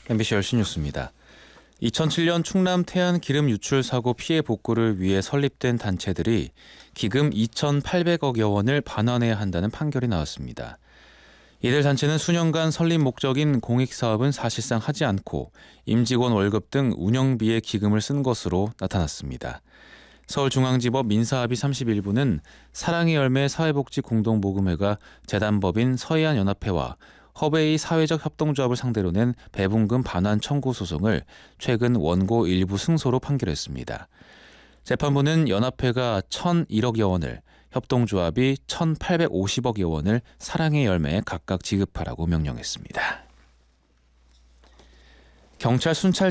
MBC 열시 뉴스입니다. 2007년 충남 태안 기름 유출 사고 피해 복구를 위해 설립된 단체들이 기금 2,800억여 원을 반환해야 한다는 판결이 나왔습니다. 이들 단체는 수년간 설립 목적인 공익사업은 사실상 하지 않고 임직원 월급 등 운영비에 기금을 쓴 것으로 나타났습니다. 서울중앙지법 민사합의 31부는 사랑의 열매 사회복지공동모금회가 재단법인 서해안연합회와 허베이 사회적 협동조합을 상대로 낸 배분금 반환 청구 소송을 최근 원고 일부 승소로 판결했습니다. 재판부는 연합회가 1,001억여 원을, 협동조합이 1,850억여 원을 사랑의 열매에 각각 지급하라고 명령했습니다. 경찰 순찰